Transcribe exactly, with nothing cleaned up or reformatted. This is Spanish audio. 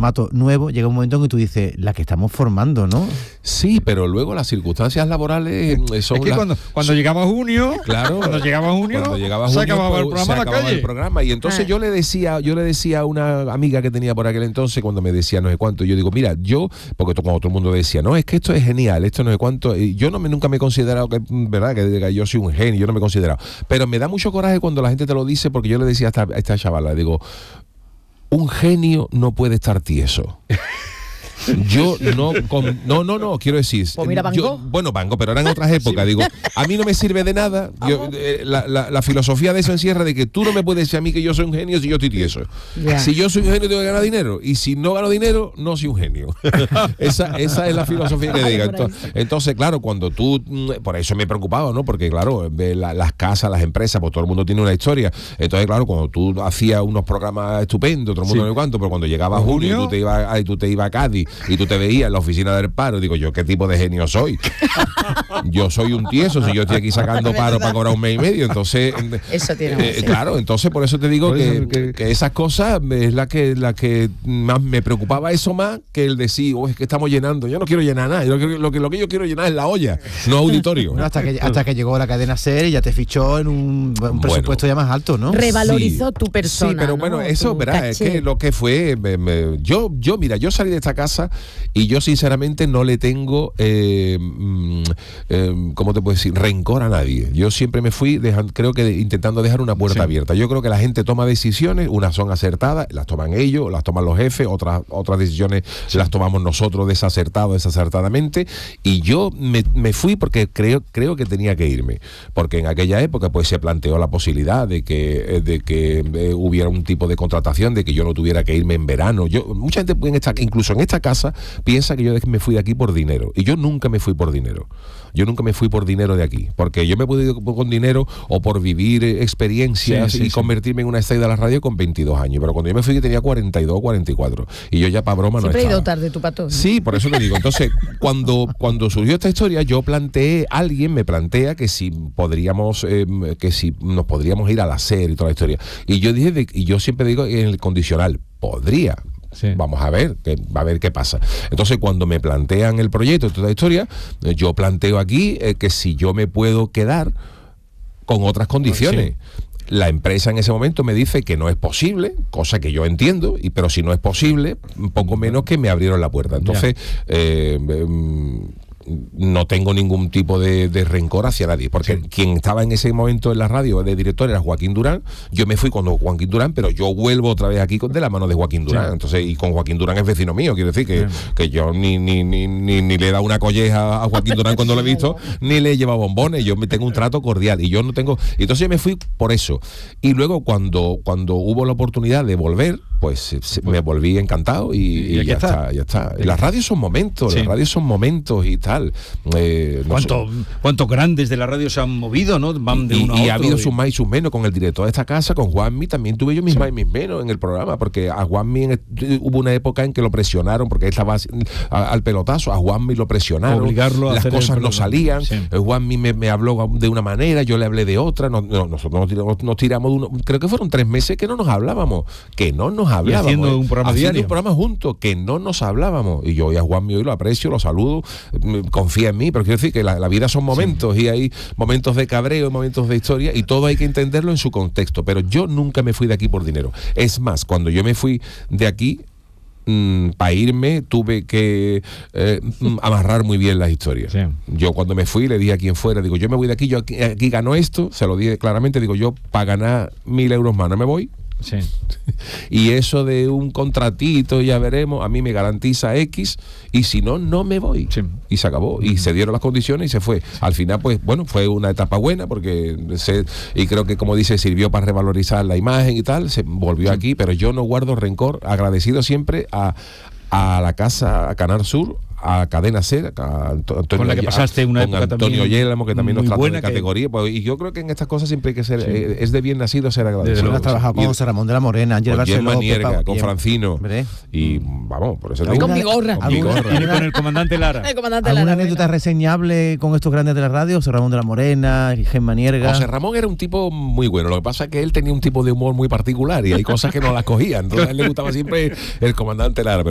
formato nuevo, llega un momento en que tú dices, la que estamos formando, ¿no? Sí, pero luego las circunstancias laborales son... Es que las, cuando, cuando llegaba junio, claro, cuando llegaba junio, cuando llegaba se junio, acababa pues, el programa se a la acababa calle. el programa. Y entonces Ah. yo le decía, yo le decía a una amiga que tenía por aquel entonces, cuando me decía no sé cuánto, yo digo, mira, yo, porque cuando todo el mundo decía, no, es que esto es genial, esto no sé cuánto, y yo no me, nunca me he considerado que, verdad, que, que yo soy un genio, yo no me he considerado. Pero me da mucho coraje cuando la gente te lo dice, porque yo le decía a esta, a esta chavala, digo, un genio no puede estar tieso. Yo no, con, no, no, no, quiero decir, Pues mira, Van yo, Gogh. bueno, Van Gogh, pero era en otras épocas, digo, a mí no me sirve de nada, yo, eh, la, la, la filosofía de eso encierra de que tú no me puedes decir a mí que yo soy un genio si yo estoy tieso. Ya. Si yo soy un genio tengo que ganar dinero, y si no gano dinero, no soy un genio. esa, esa es la filosofía que diga. Entonces, entonces, claro, cuando tú, por eso me he preocupado, ¿no? Porque claro, la, las casas, las empresas, pues todo el mundo tiene una historia. Entonces, claro, cuando tú hacías unos programas estupendos, todo el mundo no sé cuánto, pero cuando llegaba junio, junio? Tú te ibas a, tú te ibas a Cádiz y tú te veías la oficina del paro, digo yo, ¿qué tipo de genio soy? Yo soy un tieso, si yo estoy aquí sacando paro para cobrar un mes y medio, entonces eso tiene eh, claro, entonces por eso te digo por que, eso que, que esas cosas es la que la que más me preocupaba, eso más que el decir, oh, es que estamos llenando, yo no quiero llenar nada, yo lo, que, lo que yo quiero llenar es la olla, no auditorio. Bueno, hasta que hasta que llegó la cadena SER y ya te fichó en un, un presupuesto bueno, ya más alto, ¿no? Revalorizó sí, tu persona. Sí, pero ¿no? bueno, eso, tu verás, caché. es que lo que fue, me, me, yo, yo, mira, yo salí de esta casa y yo sinceramente no le tengo, eh, eh, ¿cómo te puedo decir? Rencor a nadie. Yo siempre me fui, dejando, creo que intentando dejar una puerta sí. abierta. Yo creo que la gente toma decisiones, unas son acertadas, las toman ellos, las toman los jefes, otras, otras decisiones sí. las tomamos nosotros desacertado, desacertadamente, y yo me, me fui porque creo, creo que tenía que irme, porque en aquella época pues se planteó la posibilidad de que, de que eh, hubiera un tipo de contratación, de que yo no tuviera que irme en verano. Yo, mucha gente en esta, incluso en esta casa piensa que yo me fui de aquí por dinero, y yo nunca me fui por dinero. Yo nunca me fui por dinero de aquí, porque yo me he podido ir con dinero o por vivir experiencias sí, sí, y sí. convertirme en una estrella de la radio con veintidós años, pero cuando yo me fui tenía cuarenta y dos, cuarenta y cuatro, y yo ya para broma no estaba. Siempre he ido tarde, tu pato. Sí, por eso te digo. Entonces, cuando, cuando surgió esta historia, yo planteé, alguien me plantea que si podríamos, eh, que si nos podríamos ir a la SER y toda la historia. Y yo dije, de, y yo siempre digo en el condicional, podría. Sí. Vamos a ver, que, a ver qué pasa. Entonces, cuando me plantean el proyecto, toda la historia, yo planteo aquí eh, que si yo me puedo quedar con otras condiciones. Sí. La empresa en ese momento me dice que no es posible, cosa que yo entiendo, y pero si no es posible, poco menos que me abrieron la puerta. Entonces, eh, eh, no tengo ningún tipo de, de rencor hacia nadie, porque sí. quien estaba en ese momento en la radio de director era Joaquín Durán. Yo me fui con Joaquín Durán, pero yo vuelvo otra vez aquí con, de la mano de Joaquín Durán. Sí. Entonces, y con Joaquín Durán es vecino mío, quiero decir que, sí. que yo ni, ni, ni, ni, ni le he dado una colleja a Joaquín Durán cuando lo he visto, ni le he llevado bombones. Yo me tengo un trato cordial y yo no tengo. Entonces yo me fui por eso. Y luego cuando, cuando hubo la oportunidad de volver, pues se, me volví encantado y, y, y ya está? está, ya está. Las radios son momentos, sí. las radios son momentos y tal. Eh, no ¿Cuánto, sé. ¿Cuántos grandes de la radio se han movido, no? Van de y, uno y, a y otro, ha habido y... sus más y sus menos. Con el director de esta casa, con Juanmi, también tuve yo mis sí. más y mis menos en el programa, porque a Juanmi en, hubo una época en que lo presionaron, porque él estaba a, al pelotazo, a Juanmi lo presionaron, obligarlo a las hacer cosas no salían, sí. Juanmi me, me habló de una manera, yo le hablé de otra, no, no, nosotros nos tiramos, nos tiramos de uno, creo que fueron tres meses que no nos hablábamos, que no nos hablábamos. Y haciendo un programa haciendo diario. un programa juntos, que no nos hablábamos. Y yo hoy a Juanmi hoy lo aprecio, lo saludo, confía en mí, pero quiero decir que la, la vida son momentos sí. y hay momentos de cabreo, momentos de historia, y todo hay que entenderlo en su contexto. Pero yo nunca me fui de aquí por dinero. Es más, cuando yo me fui de aquí, Mm, para irme tuve que eh, amarrar muy bien las historias. Sí. Yo cuando me fui le dije a quien fuera, digo, yo me voy de aquí, yo aquí, aquí gano esto, se lo dije claramente, digo, yo para ganar mil euros más no me voy. Sí. Y eso de un contratito, ya veremos, a mí me garantiza X, y si no, no me voy. Sí. Y se acabó. Y se dieron las condiciones y se fue. Al final, pues, bueno, fue una etapa buena, porque se, y creo que, como dice, sirvió para revalorizar la imagen y tal, se volvió sí. aquí, pero yo no guardo rencor, agradecido siempre a, a la casa, a Canal Sur, a Cadena SER, a Antonio, con la que pasaste una con época Antonio Yélamo, que también nos trató de categoría, que... pues, y yo creo que en estas cosas siempre hay que ser, sí. eh, es de bien nacido ser agradecido. Has trabajado con José Ramón de la Morena, Ángel Barceló, Nierga, con Francino, ¿Hombre? y vamos, por eso te digo. Con mi gorra. Con, mi gorra. Y con el comandante Lara. El comandante ¿Alguna Lara, anécdota bueno. reseñable con estos grandes de la radio? José Ramón de la Morena, Gemma Nierga. José Ramón era un tipo muy bueno, lo que pasa es que él tenía un tipo de humor muy particular y hay cosas que no las cogía, entonces a él le gustaba siempre el comandante Lara. Pero